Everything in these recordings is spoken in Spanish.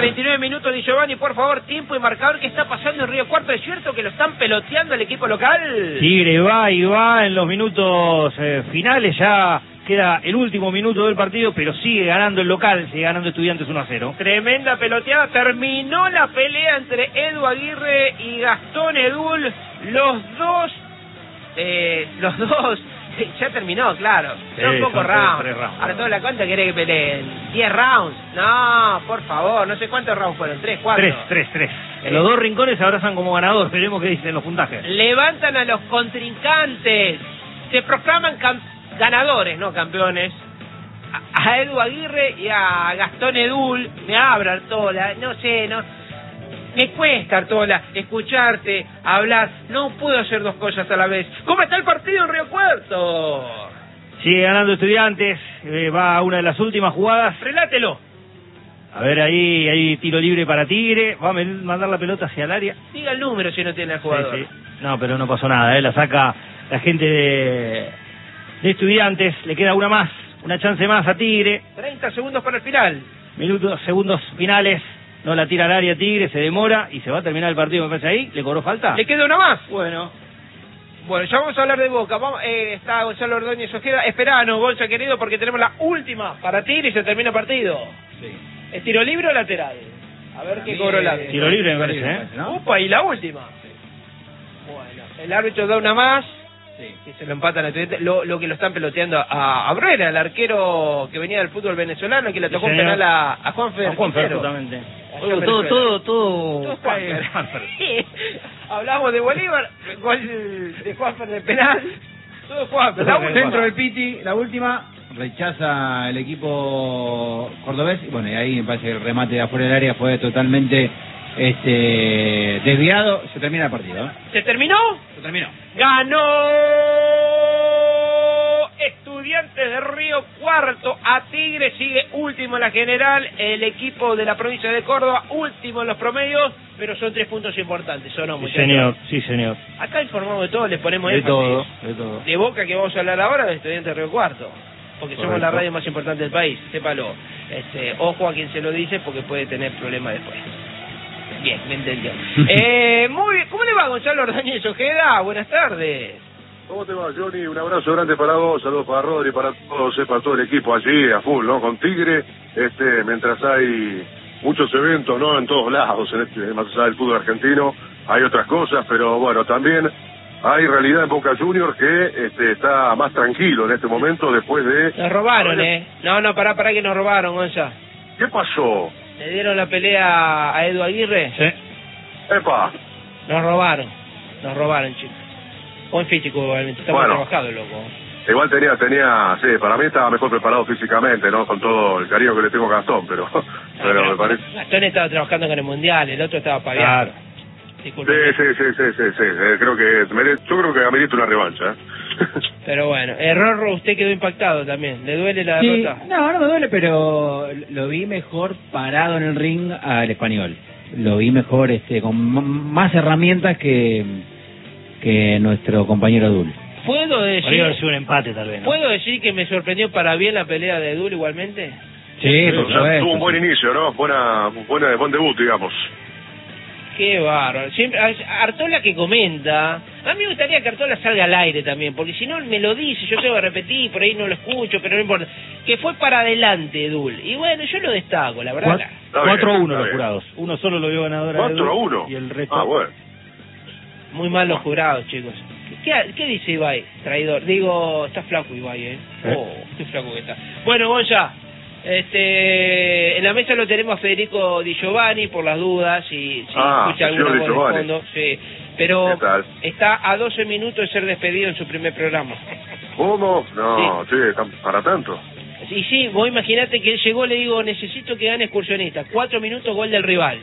29 minutos de Giovanni, por favor, tiempo y marcador. ¿Qué está pasando en Río Cuarto? ¿Es cierto que lo están peloteando el equipo local? Tigre va y va en los minutos finales, ya queda el último minuto del partido, pero sigue ganando el local, sigue ganando Estudiantes 1-0. Tremenda peloteada, terminó la pelea entre Edu Aguirre y Gastón Edul, los dos, ya terminó, claro, son pocos rounds. Ahora toda la cuenta quiere que peleen 10 rounds, no, por favor, no sé cuántos rounds fueron, 3, 4. 3. Los dos rincones se abrazan como ganadores, veremos qué dicen los puntajes. Levantan a los contrincantes, se proclaman ganadores, no campeones, a Edu Aguirre y a Gastón Edul. Me abra Artola, no sé, me cuesta, Artola, escucharte, hablar, no puedo hacer dos cosas a la vez. ¿Cómo está el partido en Río Cuarto? Sigue ganando Estudiantes, va a una de las últimas jugadas. Relátelo. A ver, ahí hay tiro libre para Tigre, va a mandar la pelota hacia el área. Diga el número si no tiene el jugador. Sí. No, pero no pasó nada, la saca la gente de Estudiantes, le queda una chance más a Tigre. 30 segundos para el final. Segundos finales, no la tira al área Tigre, se demora y se va a terminar el partido, me parece ahí. ¿Le cobró falta? ¿Le queda una más? Bueno, ya vamos a hablar de Boca. Está Gonzalo Ordóñez Ojeda. Esperanos, Gonza querido, porque tenemos la última para Tigre y se termina el partido. Sí. ¿Es tiro libre o lateral? A ver qué cobró el árbitro. Tiro libre me parece, ¿no? Upa, y la última. Sí. Bueno, el árbitro da una más. Sí. Y se lo empatan a Estudiantes. Lo que lo están peloteando a Bruera, el arquero que venía del fútbol venezolano, que le tocó un penal a Juanfer. Absolutamente. Todo Juanfer. Hablamos de Bolívar, gol de Juanfer de penal. Todo Juanfer. Dentro del Piti, la última, rechaza el equipo cordobés. Y bueno, y ahí me parece que el remate de afuera del área fue totalmente desviado. Se termina el partido. ¿Se terminó? Se terminó. Ganó Estudiantes de Río Cuarto a Tigre, sigue último en la general, el equipo de la provincia de Córdoba, último en los promedios, pero son 3 puntos importantes, ¿o no, muchachos? Sí, señor. Acá informamos de todo, les ponemos De énfasis. todo. De Boca, que vamos a hablar ahora, de Estudiantes de Río Cuarto, porque somos la radio más importante del país, sépalo. Ojo a quien se lo dice, porque puede tener problemas después. Bien, me entendió. Muy bien, ¿cómo le va, Gonzalo Ordóñez Ojeda? Buenas tardes. ¿Cómo te va, Johnny? Un abrazo grande para vos, saludos para Rodri, para todos, para todo el equipo allí, a full, ¿no? Con Tigre, mientras hay muchos eventos, ¿no? En todos lados, más allá del fútbol argentino, hay otras cosas, pero bueno, también hay realidad en Boca Juniors que está más tranquilo en este momento después de... Nos robaron, No, pará que nos robaron, Gonza. ¿Qué pasó? ¿Le dieron la pelea a Edu Aguirre? Sí. ¡Epa! Nos robaron, chicos. Buen físico, igualmente. Está muy trabajado, loco. Igual tenía, sí, para mí estaba mejor preparado físicamente, ¿no? Con todo el cariño que le tengo a Gastón, pero me parece... Gastón estaba trabajando con el Mundial, el otro estaba pagando. Claro. Sí. Creo que amerita una revancha, Pero bueno, Rorro, usted quedó impactado también. ¿Le duele la derrota? No me duele, pero lo vi mejor parado en el ring al Español. Lo vi mejor, con más herramientas que nuestro compañero Edul. ¿Puedo Podría haber sido un empate, tal vez, ¿no? ¿Puedo decir que me sorprendió para bien la pelea de Edul igualmente? Sí, por supuesto. Tuvo un buen inicio, ¿no? Buen debut, digamos. Qué bárbaro. Siempre, Artola que comenta. A mí me gustaría que Artola salga al aire también, porque si no me lo dice, yo tengo que repetir, por ahí no lo escucho, pero no importa. Que fue para adelante Edul. Y bueno, yo lo destaco, la verdad. 4-1 los jurados. Uno solo lo vio ganador a Edul. 4-1. Y el resto... Bueno. Muy mal los jurados, chicos. ¿Qué dice Ibai? Traidor. Digo, está flaco Ibai, qué flaco que está. Bueno, Gonza, en la mesa lo tenemos a Federico Di Giovanni, por las dudas, si escucha alguna voz de fondo. Sí. Pero está a 12 minutos de ser despedido en su primer programa. ¿Cómo? No, sí. ¿Para tanto? Y sí, vos imaginate que él llegó, le digo, necesito que gane Excursionista. 4 minutos, gol del rival.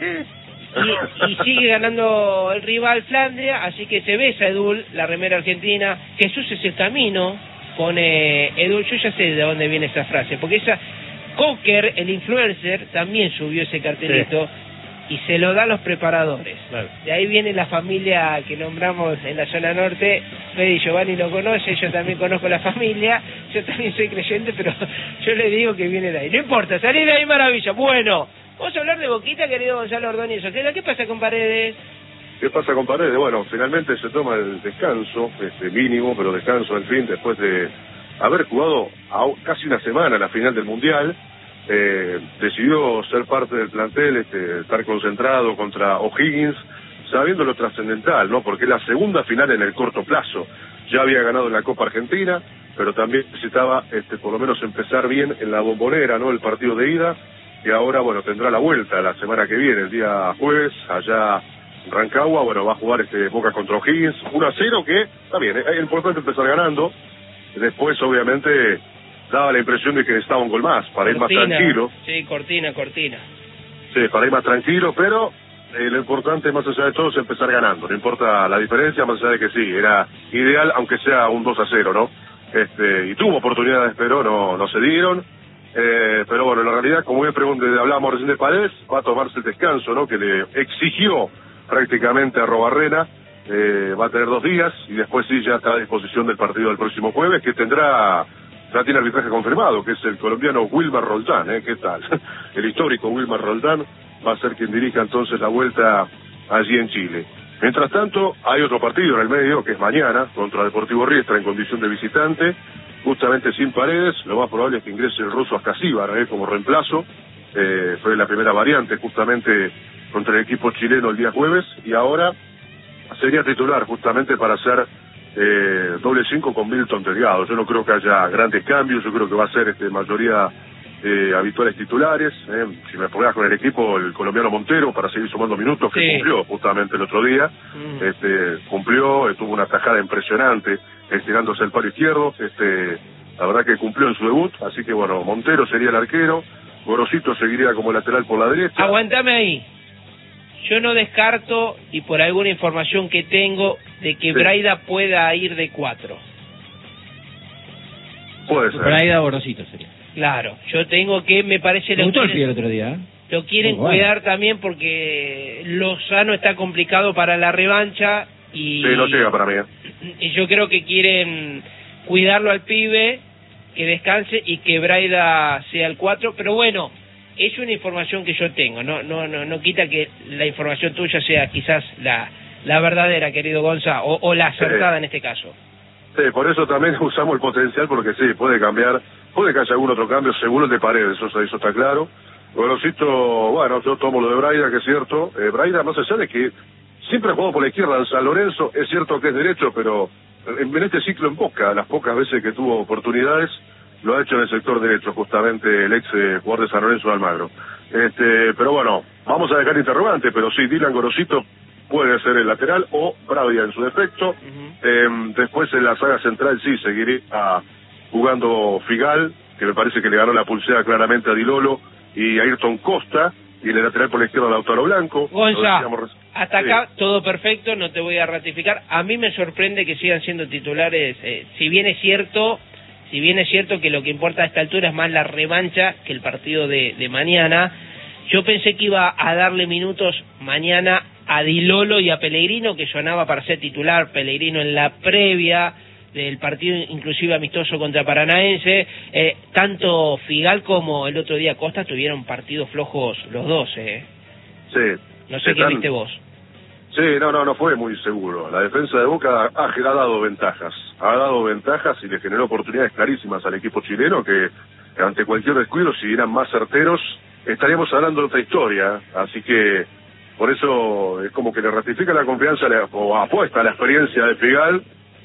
Y sigue ganando el rival Flandria, así que se besa Edul, la remera argentina. Jesús es el camino con Edul. Yo ya sé de dónde viene esa frase, porque Cocker, el influencer, también subió ese cartelito y se lo da a los preparadores. Claro. De ahí viene la familia que nombramos en la zona norte. Fede y Giovanni lo conoce, yo también conozco la familia, yo también soy creyente, pero yo le digo que viene de ahí. No importa, salí de ahí, maravilla. Bueno, Vamos a hablar de Boquita, querido Gonzalo Ordóñez Ojeda. ¿Qué pasa con Paredes? ¿Qué pasa con Paredes? Bueno, finalmente se toma el descanso, mínimo, pero descanso al fin, después de haber jugado casi una semana la final del Mundial. Decidió ser parte del plantel, estar concentrado contra O'Higgins, sabiendo lo trascendental, ¿no? Porque es la segunda final en el corto plazo. Ya había ganado en la Copa Argentina, pero también necesitaba por lo menos empezar bien en la Bombonera, ¿no? El partido de ida, y ahora, bueno, tendrá la vuelta la semana que viene, el día jueves, allá en Rancagua. Bueno, va a jugar Boca contra O'Higgins, 1-0, que está bien, es importante empezar ganando. Después, obviamente, daba la impresión de que necesitaba un gol más, para ir más tranquilo. Sí, cortina. Sí, para ir más tranquilo, pero lo importante, más allá de todo, es empezar ganando. No importa la diferencia, más allá de que sí, era ideal, aunque sea un 2-0, ¿no? Y tuvo oportunidades, pero no se dieron. Pero bueno, en la realidad, como bien hablábamos recién de Paredes, va a tomarse el descanso, ¿no? Que le exigió prácticamente a Robarrena. Va a tener 2 días y después sí ya está a disposición del partido del próximo jueves, que ya tiene arbitraje confirmado, que es el colombiano Wilmar Roldán. ¿Qué tal? El histórico Wilmar Roldán va a ser quien dirija entonces la vuelta allí en Chile. Mientras tanto, hay otro partido en el medio, que es mañana, contra Deportivo Riestra en condición de visitante, justamente sin Paredes. Lo más probable es que ingrese el ruso Ascasíbar como reemplazo. Fue la primera variante justamente contra el equipo chileno el día jueves, y ahora sería titular justamente para hacer doble 5 con Milton Delgado. Yo no creo que haya grandes cambios, yo creo que va a ser mayoría habituales titulares. Si me pongas con el equipo, el colombiano Montero, para seguir sumando minutos, que cumplió justamente el otro día. Cumplió, tuvo una tajada impresionante, estirándose el palo izquierdo. La verdad que cumplió en su debut, así que bueno, Montero sería el arquero, Gorosito seguiría como lateral por la derecha. Aguantame ahí. Yo no descarto, y por alguna información que tengo, de que Braida pueda ir de 4. Puede ser. Braida Borosito sería. Claro, yo tengo que, me parece... Me gustó el otro día. Lo quieren cuidar también porque Lozano está complicado para la revancha y... Sí, no llega para mí. Y yo creo que quieren cuidarlo al pibe, que descanse y que Braida sea el 4, pero bueno... Es una información que yo tengo, no quita que la información tuya sea quizás la verdadera, querido Gonza, o la acertada en este caso. Sí, por eso también usamos el potencial, porque sí, puede cambiar, puede que haya algún otro cambio, seguro el de Paredes, eso está claro. Gorosito, bueno, yo tomo lo de Braida, que es cierto. Braida, más allá de que siempre ha jugado por la izquierda en San Lorenzo, es cierto que es derecho, pero en este ciclo en Boca, las pocas veces que tuvo oportunidades, lo ha hecho en el sector derecho, justamente el ex jugador de San Lorenzo de Almagro. Pero bueno, vamos a dejar interrogante, pero sí, Dylan Gorosito puede ser el lateral, o Braida en su defecto. Después en la saga central sí seguiría jugando Figal, que me parece que le ganó la pulsera claramente a Dilolo y a Ayrton Costa, y en el lateral por la izquierda a Lautaro Blanco. Gonza, hasta acá todo perfecto, no te voy a ratificar. A mí me sorprende que sigan siendo titulares, si bien es cierto que lo que importa a esta altura es más la revancha que el partido de mañana. Yo pensé que iba a darle minutos mañana a Dilolo y a Pellegrino, que sonaba para ser titular. Pellegrino en la previa del partido, inclusive amistoso contra Paranaense. Tanto Figal como el otro día Costa tuvieron partidos flojos los dos. Sí. No sé qué viste vos. Sí, no fue muy seguro. La defensa de Boca ha dado ventajas y le generó oportunidades clarísimas al equipo chileno, que ante cualquier descuido, si eran más certeros, estaríamos hablando de otra historia. Así que por eso es como que le ratifica la confianza o apuesta a la experiencia de Figal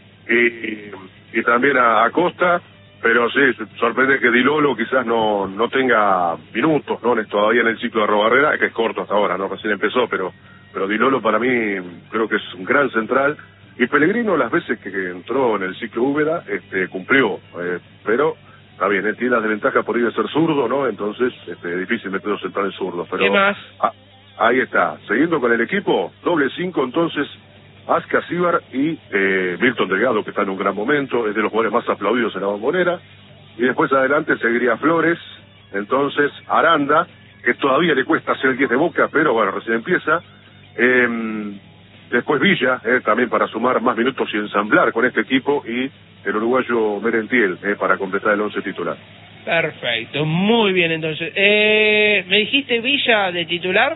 y también a Costa, pero sí, sorprende que Dilolo quizás no tenga minutos, ¿no? Todavía en el ciclo de Robarrera, que es corto hasta ahora, ¿no? Recién empezó, pero Dilolo para mí creo que es un gran central, y Pellegrino las veces que entró en el ciclo Úbeda cumplió, pero está bien, tiene las desventajas por ir de ser zurdo, ¿no? Entonces es difícil meter los centrales zurdos, pero ¿qué más? Ahí está, siguiendo con el equipo, doble 5 entonces, Ascasíbar y Milton Delgado, que está en un gran momento, es de los jugadores más aplaudidos en la Bombonera, y después adelante seguiría Flores, entonces Aranda, que todavía le cuesta hacer el 10 de Boca, pero bueno, recién empieza. Después Villa, también para sumar más minutos y ensamblar con este equipo, y el uruguayo Merentiel, para completar el 11 titular. Perfecto, muy bien entonces. ¿Me dijiste Villa de titular?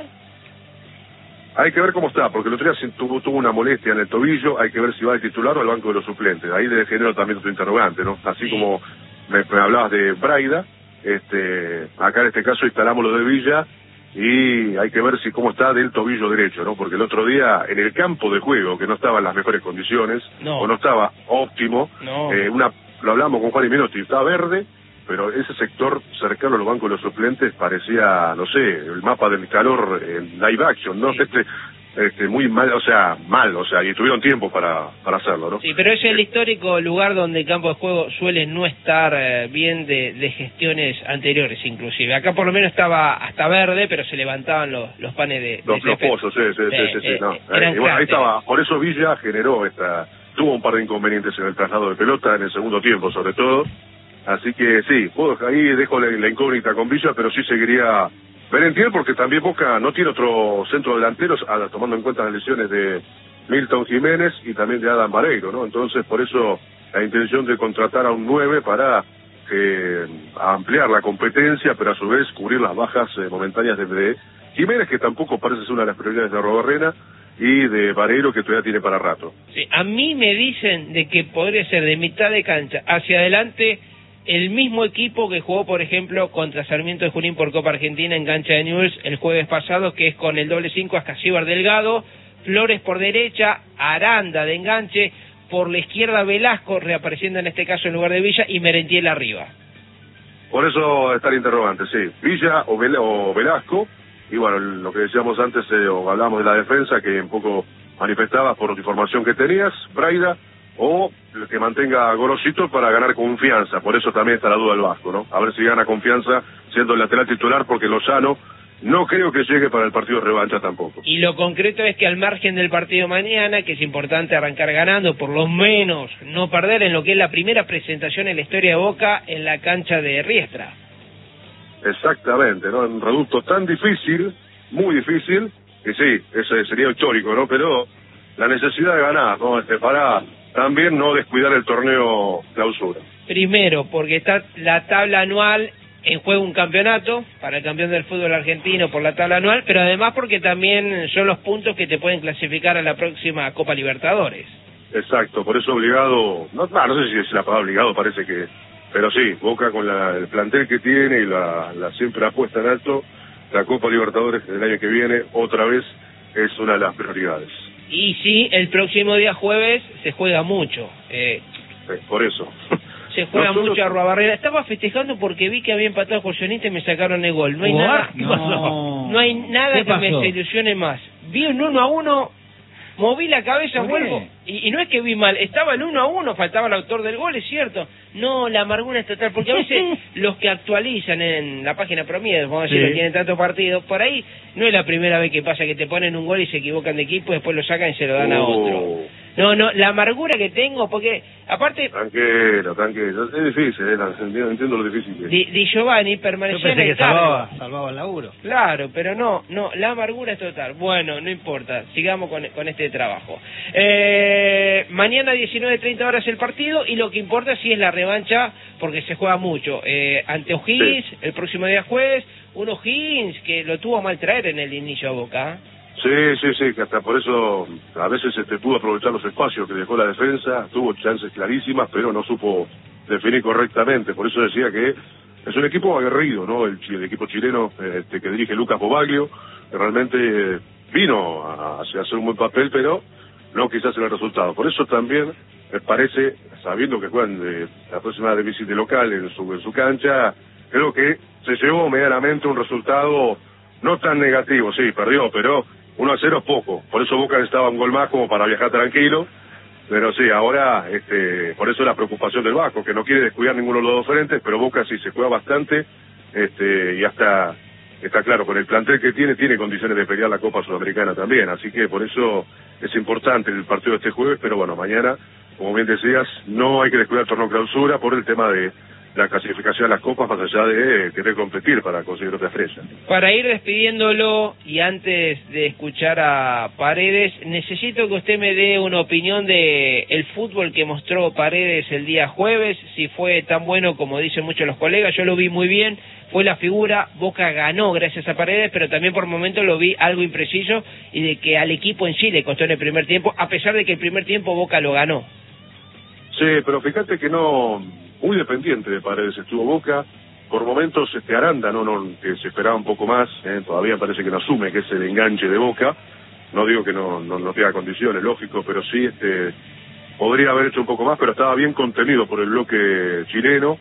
Hay que ver cómo está, porque el otro día tuvo una molestia en el tobillo, hay que ver si va de titular o al banco de los suplentes. Ahí le genero también otro interrogante, ¿no? Así como me hablabas de Braida, acá en este caso instalamos lo de Villa y hay que ver si cómo está del tobillo derecho, ¿no? Porque el otro día en el campo de juego, que no estaba en las mejores condiciones, o no estaba óptimo, lo hablamos con Juan y Menotti, estaba verde, pero ese sector cercano a los bancos de los suplentes parecía, no sé, el mapa del calor en live action, ¿no? Muy mal, y tuvieron tiempo para hacerlo, ¿no? Sí, pero es el histórico lugar donde el campo de juego suele no estar bien de gestiones anteriores, inclusive. Acá por lo menos estaba hasta verde, pero se levantaban los panes de los pozos, sí, no. Y bueno, ahí estaba, por eso Villa generó tuvo un par de inconvenientes en el traslado de pelota, en el segundo tiempo sobre todo. Así que sí, ahí dejo la incógnita con Villa, pero sí seguiría Merentiel, porque también Boca no tiene otro centro delantero, tomando en cuenta las lesiones de Milton Jiménez y también de Adam Vareiro, ¿no? Entonces, por eso la intención de contratar a un 9 para ampliar la competencia, pero a su vez cubrir las bajas momentáneas de Jiménez, que tampoco parece ser una de las prioridades de Arrobarrena, y de Vareiro, que todavía tiene para rato. Sí, a mí me dicen de que podría ser de mitad de cancha hacia adelante el mismo equipo que jugó, por ejemplo, contra Sarmiento de Junín por Copa Argentina en cancha de Newell's el jueves pasado, que es con el doble 5 Ascasíbar Delgado, Flores por derecha, Aranda de enganche, por la izquierda Velasco, reapareciendo en este caso en lugar de Villa, y Merentiel arriba. Por eso está el interrogante, sí, Villa o Velasco, y bueno, lo que decíamos antes, o hablábamos de la defensa, que un poco manifestabas por la información que tenías, Braida, o que mantenga a Gorosito para ganar confianza. Por eso también está la duda del Vasco, ¿no? A ver si gana confianza siendo el lateral titular, porque Lozano no creo que llegue para el partido de revancha tampoco. Y lo concreto es que al margen del partido mañana, que es importante arrancar ganando, por lo menos no perder en lo que es la primera presentación en la historia de Boca en la cancha de Riestra. Exactamente, ¿no? Un reducto tan difícil, muy difícil, que sí, ese sería histórico, ¿no? Pero la necesidad de ganar, ¿no? Para también no descuidar el torneo clausura. Primero, porque está la tabla anual en juego, un campeonato para el campeón del fútbol argentino por la tabla anual, pero además porque también son los puntos que te pueden clasificar a la próxima Copa Libertadores. Exacto, por eso obligado, no sé si es la palabra obligado, parece que, pero sí, Boca con el plantel que tiene y la siempre apuesta en alto, la Copa Libertadores del año que viene otra vez es una de las prioridades. Y sí, el próximo día jueves se juega mucho. Por eso. Se juega mucho a Arrobarrena. Estaba festejando porque vi que había empatado Jorsionita y me sacaron el gol. No hay nada, no hay nada que me desilusione más. Vi un 1-1, moví la cabeza, vuelvo, y no es que vi mal, estaba el 1-1, faltaba el autor del gol, es cierto. No, la amargura es total, porque a veces los que actualizan en la página promedio, vamos a decir, que tienen tantos partidos, por ahí no es la primera vez que pasa que te ponen un gol y se equivocan de equipo, después lo sacan y se lo dan a otro. No, la amargura que tengo, porque aparte... Tranquilo, es difícil, entiendo lo difícil que es. Di Giovanni permaneció en el cargo. Salvaba el laburo. Claro, pero no, la amargura es total. Bueno, no importa, sigamos con este trabajo. Mañana 19:30 horas el partido, y lo que importa sí es la revancha, porque se juega mucho. Ante O'Higgins, el próximo día jueves, un O'Higgins que lo tuvo a mal traer en el inicio a Boca. Sí, que hasta por eso a veces pudo aprovechar los espacios que dejó la defensa, tuvo chances clarísimas, pero no supo definir correctamente. Por eso decía que es un equipo aguerrido, ¿no? El equipo chileno que dirige Lucas Bobaglio, que realmente vino a hacer un buen papel, pero no quizás en el resultado. Por eso también me parece, sabiendo que juegan la próxima de visita local en su cancha, creo que se llevó medianamente un resultado no tan negativo. Sí, perdió, pero 1-0 es poco. Por eso Boca necesitaba un gol más como para viajar tranquilo. Pero sí, ahora, por eso la preocupación del Vasco, que no quiere descuidar ninguno de los dos frentes, pero Boca sí se juega bastante, y hasta está claro, con el plantel que tiene condiciones de pelear la Copa Sudamericana también. Así que por eso es importante el partido de este jueves, pero bueno, mañana, como bien decías, no hay que descuidar el torneo clausura por el tema de la clasificación a las copas más allá de querer competir para conseguir otra estrella. Para ir despidiéndolo y antes de escuchar a Paredes, necesito que usted me dé una opinión de el fútbol que mostró Paredes el día jueves, si fue tan bueno como dicen muchos los colegas. Yo lo vi muy bien, fue la figura, Boca ganó gracias a Paredes, pero también por momentos lo vi algo impreciso y de que al equipo en sí le costó en el primer tiempo, a pesar de que el primer tiempo Boca lo ganó. Sí, pero fíjate que no, muy dependiente de Paredes estuvo Boca, por momentos Aranda, que se esperaba un poco más, todavía parece que no asume que es el enganche de Boca, no digo que no tenga condiciones, lógico, pero sí podría haber hecho un poco más, pero estaba bien contenido por el bloque chileno,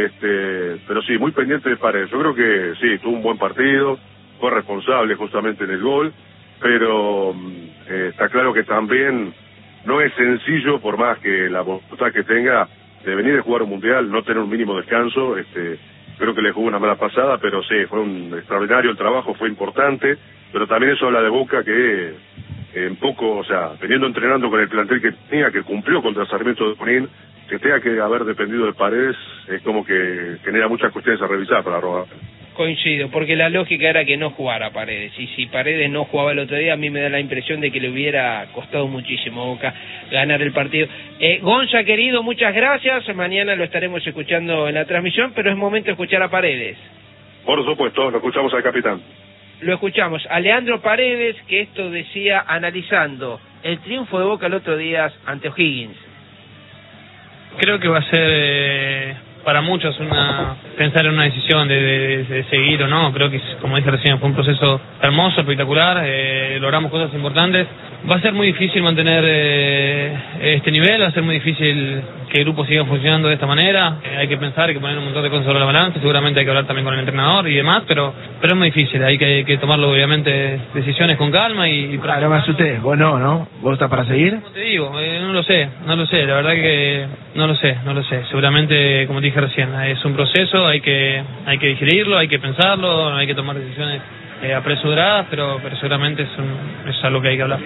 pero sí, muy pendiente de Paredes. Yo creo que sí, tuvo un buen partido, fue responsable justamente en el gol, pero está claro que también no es sencillo, por más que la voluntad que tenga de venir a jugar un mundial, no tener un mínimo descanso. Creo que le jugó una mala pasada, pero sí, fue un extraordinario el trabajo, fue importante, pero también eso habla de Boca que en poco, o sea, entrenando con el plantel que tenía, que cumplió contra Sarmiento de Junín, que tenga que haber dependido de Paredes, es como que genera muchas cuestiones a revisar para robar. Coincido, porque la lógica era que no jugara Paredes, y si Paredes no jugaba el otro día, a mí me da la impresión de que le hubiera costado muchísimo a Boca ganar el partido. Gonza, querido, muchas gracias, mañana lo estaremos escuchando en la transmisión, pero es momento de escuchar a Paredes. Por supuesto, lo escuchamos al capitán. Lo escuchamos a Leandro Paredes, que esto decía analizando el triunfo de Boca el otro día ante O'Higgins. Creo que va a ser para muchos pensar en una decisión de seguir o no. Creo que, como dije recién, fue un proceso hermoso, espectacular, logramos cosas importantes. Va a ser muy difícil mantener este nivel, va a ser muy difícil que el grupo siga funcionando de esta manera. Hay que pensar, hay que poner un montón de cosas sobre la balanza, seguramente hay que hablar también con el entrenador y demás, pero es muy difícil, hay que tomarlo obviamente decisiones con calma y Claro, más usted, vos no, ¿vos estás para seguir? Como te digo, no lo sé, la verdad que no lo sé, seguramente, como te dije recién, es un proceso, hay que digerirlo, hay que pensarlo, hay que tomar decisiones apresuradas, pero seguramente es algo que hay que hablar.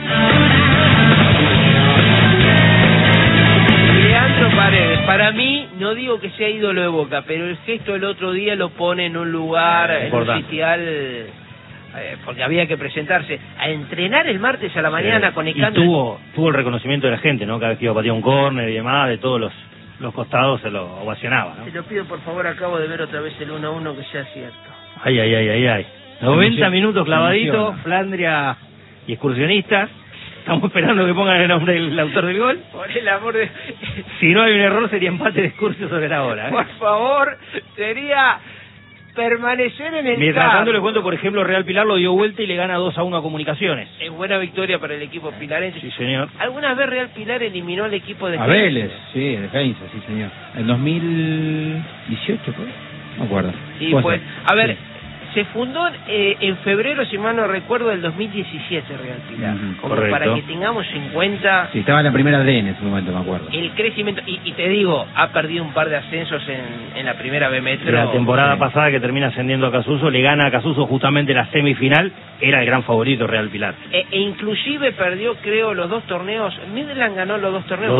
Leandro Paredes, para mí, no digo que sea ídolo de Boca, pero el gesto del otro día lo pone en un lugar, en un sitial, porque había que presentarse a entrenar el martes a la mañana conectando. Y tuvo el reconocimiento de la gente, ¿no? Cada vez que iba a patear un córner y demás, de todos los costados se lo ovacionaba, ¿no? Te lo pido, por favor, acabo de ver otra vez el 1-1, que sea cierto. Ay. 90 minutos clavaditos, Flandria y Excursionistas. Estamos esperando que pongan el nombre del autor del gol. Por el amor de... Si no hay un error, sería empate de Excursio sobre la hora. Por favor, sería permanecer en el Mientras campo. tanto, le cuento, por ejemplo, Real Pilar lo dio vuelta y le gana 2-1 a Comunicaciones. Es buena victoria para el equipo pilarense. Sí, señor. ¿Alguna vez Real Pilar eliminó al equipo de A Vélez, sí, de Heinz, sí, señor. En 2018, ¿pues? No me acuerdo. Y pues, a ver, se fundó en febrero, si mal no recuerdo, del 2017 Real Pilar. Como correcto. para que tengamos en cuenta... Sí, estaba en la primera D en ese momento, me acuerdo. El crecimiento, y te digo, ha perdido un par de ascensos en la primera B Metro. La temporada pasada, que termina ascendiendo a Casuso, le gana a Casuso justamente la semifinal, era el gran favorito Real Pilar. E inclusive perdió, creo, los dos torneos. Midland ganó los dos torneos.